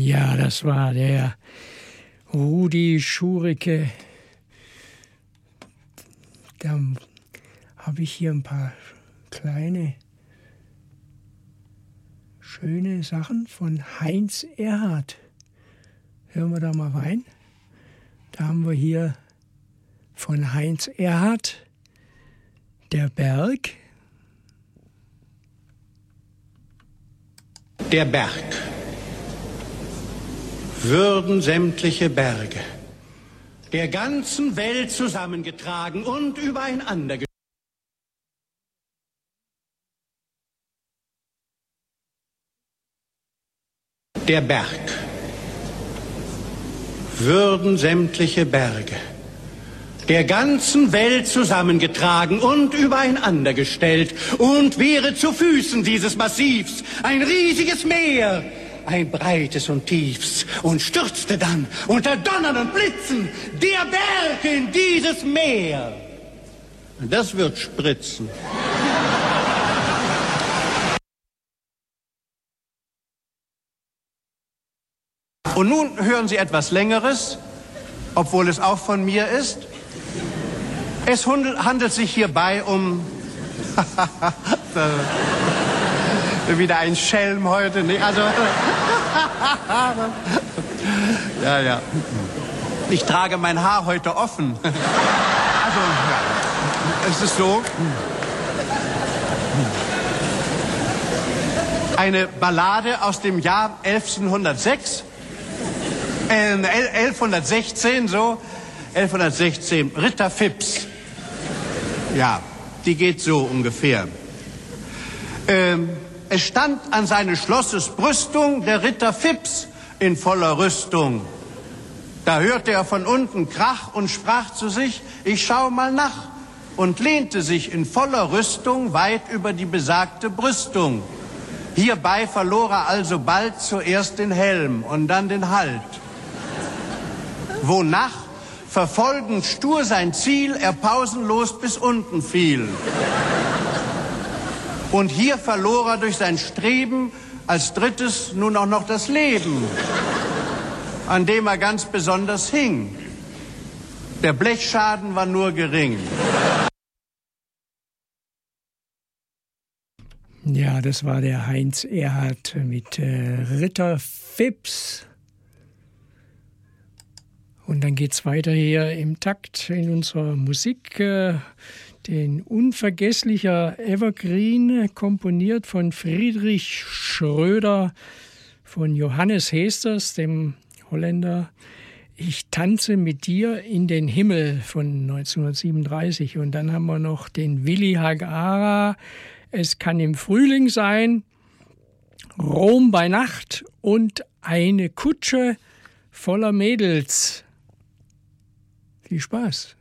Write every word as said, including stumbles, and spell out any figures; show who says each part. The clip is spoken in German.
Speaker 1: Ja, das war der Rudi Schurike. Da habe ich hier ein paar kleine, schöne Sachen von Heinz Erhardt. Hören wir da mal rein. Da haben wir hier von Heinz Erhardt Der Berg.
Speaker 2: Der Berg. Würden sämtliche Berge der ganzen Welt zusammengetragen und übereinander gestellt. Der Berg. Würden sämtliche Berge der ganzen Welt zusammengetragen und übereinander gestellt und wäre zu Füßen dieses Massivs ein riesiges Meer, ein breites und tiefs, und stürzte dann unter Donnern und Blitzen der Berg in dieses Meer. Das wird spritzen. Und nun hören Sie etwas Längeres, obwohl es auch von mir ist. Es handelt sich hierbei um... Wieder ein Schelm heute, nicht? Also... ja, ja. Ich trage mein Haar heute offen. Also, ja. Es ist so... Eine Ballade aus dem Jahr elfhundertsechs. Äh, elfhundertsechzehn, so. elfhundertsechzehn. Ritter Phipps. Ja, die geht so ungefähr. Ähm, es stand an seines Schlosses Brüstung der Ritter Phipps in voller Rüstung. Da hörte er von unten Krach und sprach zu sich, ich schau mal nach, und lehnte sich in voller Rüstung weit über die besagte Brüstung. Hierbei verlor er alsobald zuerst den Helm und dann den Halt. Wonach, verfolgend stur sein Ziel, er pausenlos bis unten fiel. Und hier verlor er durch sein Streben als drittes nun auch noch das Leben, an dem er ganz besonders hing. Der Blechschaden war nur gering.
Speaker 1: Ja, das war der Heinz Erhardt mit äh, Ritter Phipps. Und dann geht's weiter hier im Takt in unserer Musik. Äh, den unvergesslicher Evergreen, komponiert von Friedrich Schröder, von Johannes Heesters, dem Holländer. Ich tanze mit dir in den Himmel von neunzehnhundertsiebenunddreißig. Und dann haben wir noch den Willi Hagara, Es kann im Frühling sein, Rom bei Nacht und eine Kutsche voller Mädels. Viel Spaß.